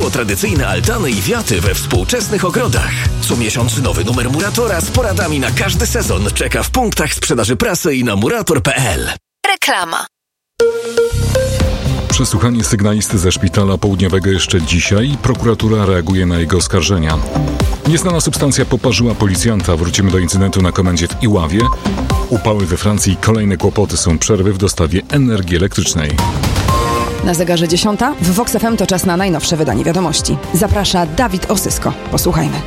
to tradycyjne altany i wiaty we współczesnych ogrodach. Co miesiąc nowy numer Muratora z poradami na każdy sezon czeka w punktach sprzedaży prasy i na murator.pl. Reklama. Przesłuchanie sygnalisty ze szpitala południowego jeszcze dzisiaj. Prokuratura reaguje na jego oskarżenia. Nieznana substancja poparzyła policjanta. Wrócimy do incydentu na komendzie w Iławie. Upały we Francji. Kolejne kłopoty, są przerwy w dostawie energii elektrycznej. Na zegarze 10. W Vox FM to czas na najnowsze wydanie wiadomości. Zaprasza Dawid Osysko. Posłuchajmy.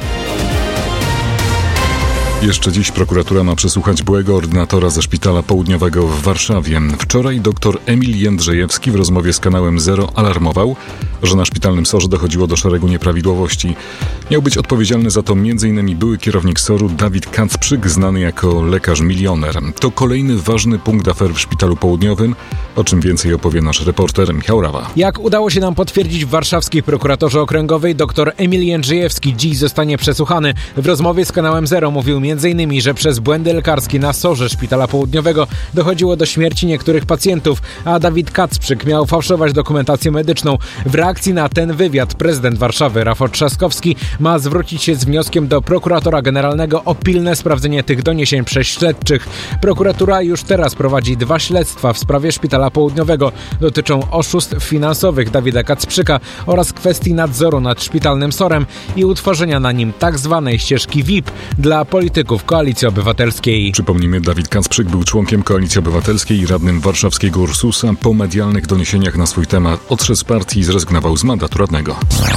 Jeszcze dziś prokuratura ma przesłuchać byłego ordynatora ze szpitala południowego w Warszawie. Wczoraj dr Emil Jędrzejewski w rozmowie z kanałem Zero alarmował, że na szpitalnym SOR-ze dochodziło do szeregu nieprawidłowości. Miał być odpowiedzialny za to m.in. były kierownik SOR-u Dawid Kacprzyk, znany jako lekarz milioner. To kolejny ważny punkt afery w szpitalu południowym, o czym więcej opowie nasz reporter Michał Rawa. Jak udało się nam potwierdzić w warszawskiej prokuraturze okręgowej, dr Emil Jędrzejewski dziś zostanie przesłuchany. W rozmowie z kanałem Zero mówił m.in., że przez błędy lekarskie na SOR-ze szpitala południowego dochodziło do śmierci niektórych pacjentów, a Dawid Kacprzyk miał fałszować dokumentację medyczną. W reakcji na ten wywiad prezydent Warszawy Rafał Trzaskowski ma zwrócić się z wnioskiem do prokuratora generalnego o pilne sprawdzenie tych doniesień przez śledczych. Prokuratura już teraz prowadzi 2 śledztwa w sprawie szpitala południowego. Dotyczą oszustw finansowych Dawida Kacprzyka oraz kwestii nadzoru nad szpitalnym SOR-em i utworzenia na nim tzw. ścieżki VIP dla polityków Koalicji Obywatelskiej. Przypomnijmy, Dawid Kacprzyk był członkiem Koalicji Obywatelskiej i radnym warszawskiego Ursusa. Po medialnych doniesieniach na swój temat odszedł z partii i zrezygnował z mandatu radnego.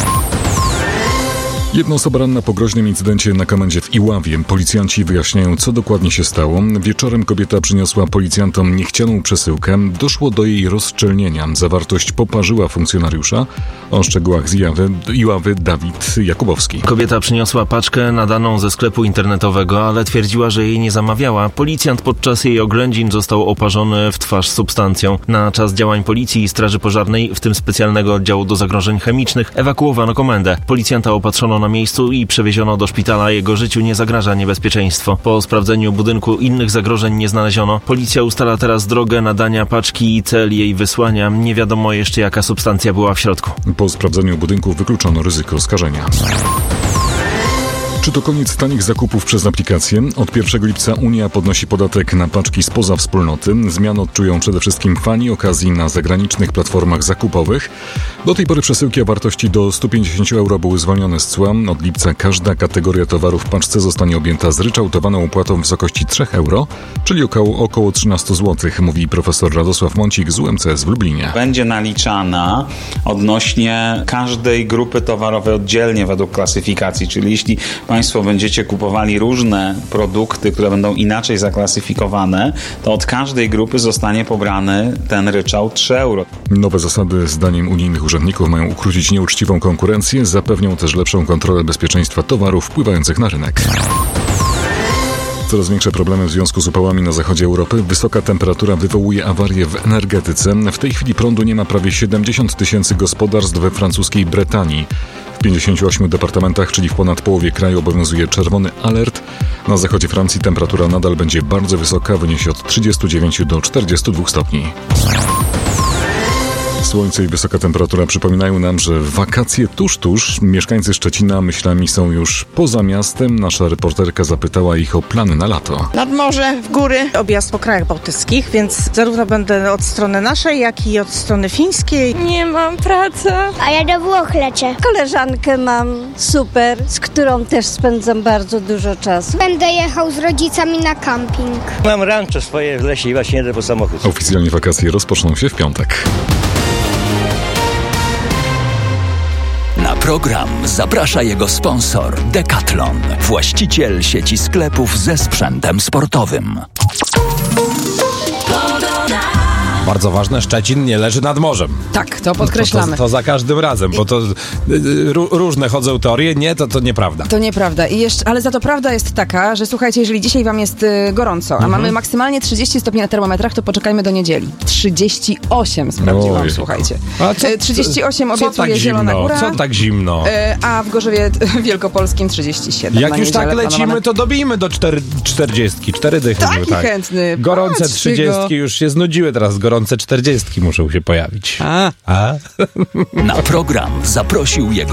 Jedna osoba ranna po groźnym incydencie na komendzie w Iławie. Policjanci wyjaśniają, co dokładnie się stało. Wieczorem kobieta przyniosła policjantom niechcianą przesyłkę. Doszło do jej rozszczelnienia. Zawartość poparzyła funkcjonariusza. O szczegółach z Iławy Dawid Jakubowski. Kobieta przyniosła paczkę nadaną ze sklepu internetowego, ale twierdziła, że jej nie zamawiała. Policjant podczas jej oględzin został oparzony w twarz substancją. Na czas działań policji i straży pożarnej, w tym specjalnego oddziału do zagrożeń chemicznych, ewakuowano komendę. Policjanta opatrzono na miejscu i przewieziono do szpitala. Jego życiu nie zagraża niebezpieczeństwo. Po sprawdzeniu budynku innych zagrożeń nie znaleziono. Policja ustala teraz drogę nadania paczki i cel jej wysłania. Nie wiadomo jeszcze, jaka substancja była w środku. Po sprawdzeniu budynku wykluczono ryzyko skażenia. Czy to koniec tanich zakupów przez aplikację? Od 1 lipca Unia podnosi podatek na paczki spoza wspólnoty. Zmian odczują przede wszystkim fani okazji na zagranicznych platformach zakupowych. Do tej pory przesyłki o wartości do 150 euro były zwolnione z cła. Od lipca każda kategoria towarów w paczce zostanie objęta zryczałtowaną opłatą w wysokości 3 euro, czyli około 13 zł, mówi profesor Radosław Mącik z UMCS w Lublinie. Będzie naliczana odnośnie każdej grupy towarowej oddzielnie według klasyfikacji, czyli jeśli Państwo będziecie kupowali różne produkty, które będą inaczej zaklasyfikowane, to od każdej grupy zostanie pobrany ten ryczałt 3 euro. Nowe zasady zdaniem unijnych urzędników mają ukrócić nieuczciwą konkurencję, zapewnią też lepszą kontrolę bezpieczeństwa towarów wpływających na rynek. Coraz większe problemy w związku z upałami na zachodzie Europy. Wysoka temperatura wywołuje awarie w energetyce. W tej chwili prądu nie ma prawie 70 000 gospodarstw we francuskiej Bretanii. W 58 departamentach, czyli w ponad połowie kraju, obowiązuje czerwony alert. Na zachodzie Francji temperatura nadal będzie bardzo wysoka, wyniesie od 39 do 42 stopni. Słońce i wysoka temperatura przypominają nam, że wakacje tuż. Mieszkańcy Szczecina myślami są już poza miastem. Nasza reporterka zapytała ich o plany na lato. Nad morze, w góry, objazd po krajach bałtyckich, więc zarówno będę od strony naszej, jak i od strony fińskiej. Nie mam pracy. A ja do Włoch lecę. Koleżankę mam super, z którą też spędzam bardzo dużo czasu. Będę jechał z rodzicami na camping. Mam rancho swoje w lesie i właśnie jedę po samochód. Oficjalnie wakacje rozpoczną się w piątek. Na program zaprasza jego sponsor Decathlon, właściciel sieci sklepów ze sprzętem sportowym. Bardzo ważne, Szczecin nie leży nad morzem. Tak, to podkreślamy. To za każdym razem, bo to różne chodzą teorie. Nie, to nieprawda. To nieprawda. Ale za to prawda jest taka, że słuchajcie, jeżeli dzisiaj wam jest gorąco, a mamy maksymalnie 30 stopni na termometrach, to poczekajmy do niedzieli. 38 sprawdziłam, słuchajcie. 38 obiecuje tak Zielona Góra. Co tak zimno? A w Gorzowie Wielkopolskim 37. Jak już tak lecimy, to dobijmy do 40. 4 dychy. Taki chętny. Gorące 30 już się znudziły, teraz gorące 40 muszą się pojawić. Na program zaprosił jego